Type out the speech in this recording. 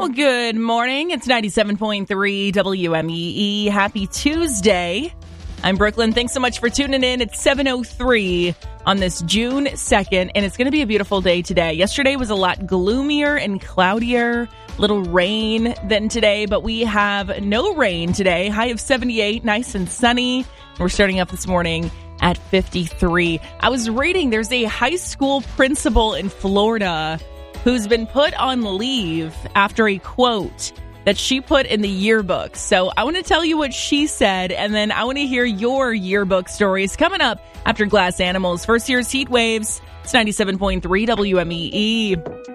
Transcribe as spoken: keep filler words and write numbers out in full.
Well, good morning. It's ninety-seven point three W M E E. Happy Tuesday. I'm Brooklyn. Thanks so much for tuning in. It's seven oh three on this June second, and it's going to be a beautiful day today. Yesterday was a lot gloomier and cloudier, little rain than today, but we have no rain today. High of seventy-eight, nice and sunny. We're starting up this morning at fifty-three. I was reading there's a high school principal in Florida who's been put on leave after a quote that she put in the yearbook. So I want to tell you what she said, and then I want to hear your yearbook stories coming up after Glass Animals. First, here's Heat Waves. It's ninety-seven point three W M E E.